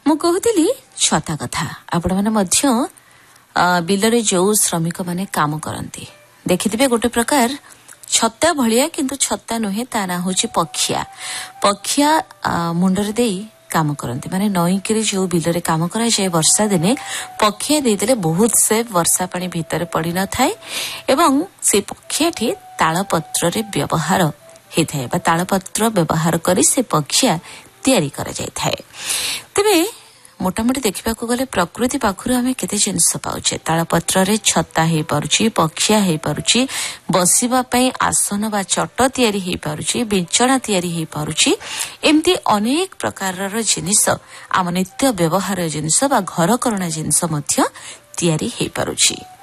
ମୁଁ କହୁଥିଲି ଛତା କଥା। ଆପଣମାନେ ମଧ୍ୟ ବିଲରେ ଯୋଉ ଶ୍ରମିକ ମାନେ କାମ କରନ୍ତି ଦେଖିଥିବେ ଗୋଟେ ପ୍ରକାର ଛତା ଭଳିଆ, କିନ୍ତୁ ଛତା ନୁହେଁ, ତା ନାଁ ହେଉଛି ପକ୍ଷିଆ। ପକ୍ଷିଆ ମୁଣ୍ଡରେ ଦେଇ କାମ କରନ୍ତି, ମାନେ ନଈକିରି ଯୋଉ ବିଲରେ କାମ କରାଯାଏ ବର୍ଷା ଦିନେ ପକ୍ଷିଆ ଦେଇଦେଲେ ବହୁତ ସେଫ୍, ବର୍ଷା ପାଣି ଭିତରେ ପଡ଼ିନଥାଏ ଏବଂ ସେ ପକ୍ଷିଆଟି ତାଳପତ୍ରରେ ବ୍ୟବହାର ହେଇଥାଏ ବା ତାଳପତ୍ର ବ୍ୟବହାର କରି ସେ ପକ୍ଷିଆ ତିଆରି କରାଯାଇଥାଏ। ତେବେ ମୋଟାମୋଟି ଦେଖିବାକୁ ଗଲେ ପ୍ରକୃତି ପାଖରୁ ଆମେ କେତେ ଜିନିଷ ପାଉଛେ। ତାଳପତ୍ରରେ ଛତା ହେଇପାରୁଛି, ପକ୍ଷିଆ ହେଇପାରୁଛି, ବସିବା ପାଇଁ ଆସନ ବା ଚଟ ତିଆରି ହେଇପାରୁଛି, ବିଞ୍ଚଣା ତିଆରି ହେଇପାରୁଛି। ଏମିତି ଅନେକ ପ୍ରକାରର ଜିନିଷ, ଆମ ନିତ୍ୟ ବ୍ୟବହାର ଜିନିଷ ବା ଘରକରଣା ଜିନିଷ ମଧ୍ୟ ତିଆରି ହେଇପାରୁଛି।